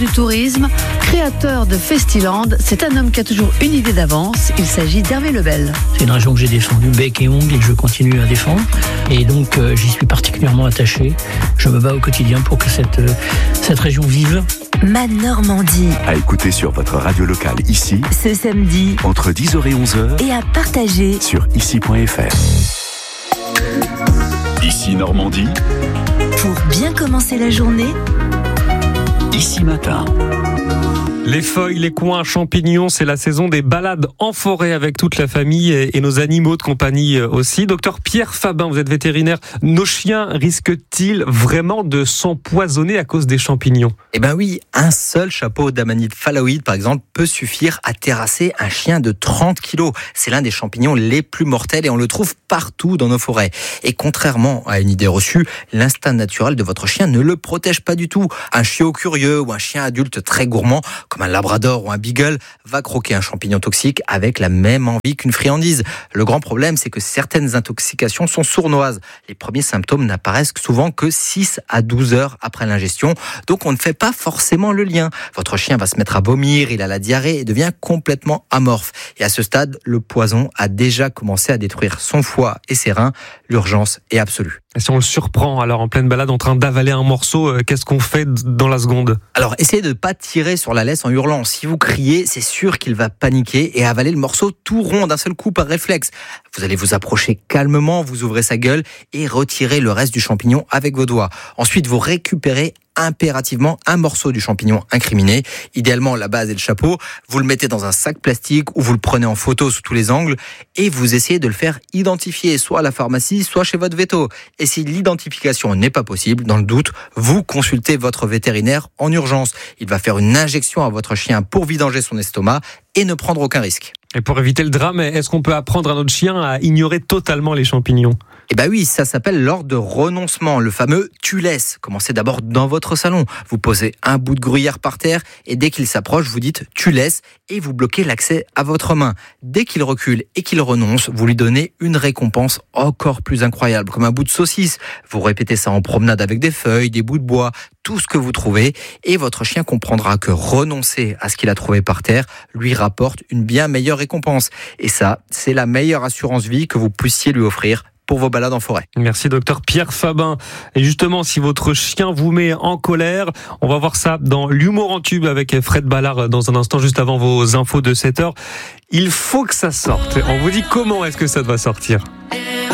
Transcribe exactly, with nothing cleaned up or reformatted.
Du tourisme, créateur de Festiland, c'est un homme qui a toujours une idée d'avance. Il s'agit d'Hervé Lebel. C'est une région que j'ai défendue bec et ongle et que je continue à défendre. Et donc euh, j'y suis particulièrement attaché. Je me bats au quotidien pour que cette, euh, cette région vive. Ma Normandie. À écouter sur votre radio locale ici, Ce samedi, entre dix heures et onze heures, et à partager sur ici point f r. Ici Normandie, pour bien commencer la journée. Ici Matin. Les feuilles, les coins, champignons, c'est la saison des balades en forêt avec toute la famille et nos animaux de compagnie aussi. Docteur Pierre Fabin, vous êtes vétérinaire. Nos chiens risquent-ils vraiment de s'empoisonner à cause des champignons ? Eh ben oui, un seul chapeau d'amanite phalloïde, par exemple, peut suffire à terrasser un chien de trente kilos. C'est l'un des champignons les plus mortels et on le trouve partout dans nos forêts. Et contrairement à une idée reçue, l'instinct naturel de votre chien ne le protège pas du tout. Un chiot curieux ou un chien adulte très gourmand, comme un labrador ou un beagle, va croquer un champignon toxique avec la même envie qu'une friandise. Le grand problème, c'est que certaines intoxications sont sournoises. Les premiers symptômes n'apparaissent souvent que six à douze heures après l'ingestion, donc on ne fait pas forcément le lien. Votre chien va se mettre à vomir, il a la diarrhée et devient complètement amorphe. Et à ce stade, le poison a déjà commencé à détruire son foie et ses reins. L'urgence est absolue. Et si on le surprend alors en pleine balade en train d'avaler un morceau, euh, qu'est-ce qu'on fait dans la seconde ? Alors, essayez de ne pas tirer sur la laisse en hurlant. Si vous criez, c'est sûr qu'il va paniquer et avaler le morceau tout rond d'un seul coup par réflexe. Vous allez vous approcher calmement, vous ouvrez sa gueule et retirez le reste du champignon avec vos doigts. Ensuite, vous récupérez impérativement un morceau du champignon incriminé, idéalement la base et le chapeau. Vous le mettez dans un sac plastique ou vous le prenez en photo sous tous les angles et vous essayez de le faire identifier, soit à la pharmacie, soit chez votre véto. Et si l'identification n'est pas possible, dans le doute, vous consultez votre vétérinaire en urgence. Il va faire une injection à votre chien pour vidanger son estomac et ne prendre aucun risque. Et pour éviter le drame, est-ce qu'on peut apprendre à notre chien à ignorer totalement les champignons ? Eh bien oui, ça s'appelle l'ordre de renoncement, le fameux « tu laisses ». Commencez d'abord dans votre salon. Vous posez un bout de gruyère par terre et dès qu'il s'approche, vous dites « tu laisses » et vous bloquez l'accès à votre main. Dès qu'il recule et qu'il renonce, vous lui donnez une récompense encore plus incroyable, comme un bout de saucisse. Vous répétez ça en promenade avec des feuilles, des bouts de bois, tout ce que vous trouvez et votre chien comprendra que renoncer à ce qu'il a trouvé par terre lui rapporte une bien meilleure récompense. Et ça, c'est la meilleure assurance vie que vous puissiez lui offrir pour vos balades en forêt. Merci docteur Pierre Fabin. Et justement, si votre chien vous met en colère, on va voir ça dans l'humour en tube avec Fred Ballard dans un instant, juste avant vos infos de sept heures. Il faut que ça sorte. On vous dit comment est-ce que ça doit sortir.